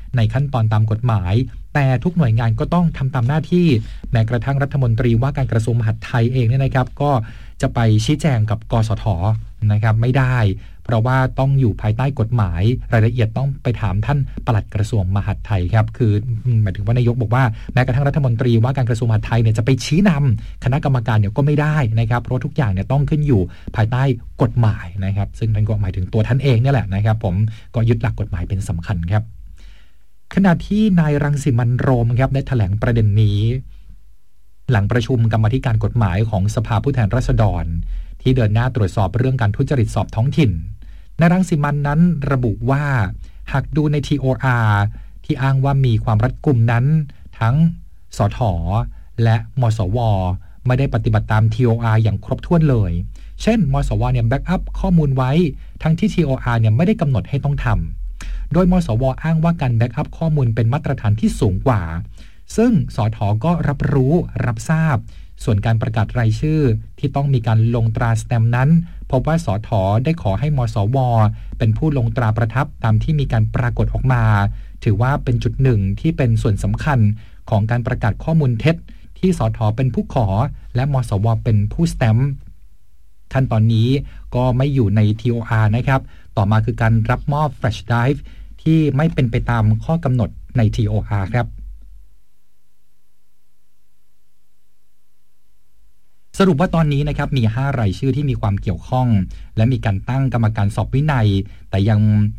ในขั้นตอนตามกฎหมายแต่ทุกหน่วยงานก็ต้องทำตามหน้าที่แม้กระทั่งรัฐมนตรีว่าการกระทรวงมหาดไทยเองเนี่ยนะครับก็จะไปชี้แจงกับกสทนะครับไม่ได้เพราะว่าต้องอยู่ภายใต้กฎหมายรายละเอียดต้องไปถามท่านปลัดกระทรวงมหาดไทยครับคือหมายถึงว่านายกบอกว่าแม้กระทั่งรัฐมนตรีว่าการกระทรวงมหาดไทยเนี่ยจะไปชี้นำคณะกรรมการเนี่ยก็ไม่ได้นะครับเพราะทุกอย่างเนี่ยต้องขึ้นอยู่ภายใต้กฎหมายนะครับซึ่งนั่นก็หมายถึงตัวท่านเองนี่แหละนะครับผมก็ยึดหลักกฎหมายเป็นสำคัญครับขณะที่นายรังสิมันต์โรมครับได้แถลงประเด็นนี้หลังประชุมกรรมาธิการกฎหมายของสภาผู้แทนราษฎรที่เดินหน้าตรวจสอบเรื่องการทุจริตสอบท้องถิ่นนายรังสิมันต์นั้นระบุว่าหากดูใน TOR ที่อ้างว่ามีความรัดกุมนั้นทั้งสทและมสวไม่ได้ปฏิบัติตาม TOR อย่างครบถ้วนเลยเช่นมสวเนี่ยแบ็กอัพข้อมูลไว้ทั้งที่ TOR เนี่ยไม่ได้กำหนดให้ต้องทำโดยมสวอ้างว่าการแบ็กอัพข้อมูลเป็นมาตรฐานที่สูงกว่าซึ่งสทก็รับรู้รับทราบส่วนการประกาศรายชื่อที่ต้องมีการลงตราสแตมป์นั้นพบว่าสทได้ขอให้มสวเป็นผู้ลงตราประทับตามที่มีการปรากฏออกมาถือว่าเป็นจุดหนึ่งที่เป็นส่วนสำคัญของการประกาศข้อมูลเท็จที่สทเป็นผู้ขอและมสวเป็นผู้สแตมป์ขั้นตอนนี้ก็ไม่อยู่ใน TOR นะครับต่อมาคือการรับมอบ Flash Drive ที่ไม่เป็นไปตามข้อกำหนดใน TOR ครับสรุปว่าตอนนี้นะครับมี5รายชื่อที่มีความเกี่ยวข้องและมีการตั้งกรรมการสอบวินัยแต่ยัง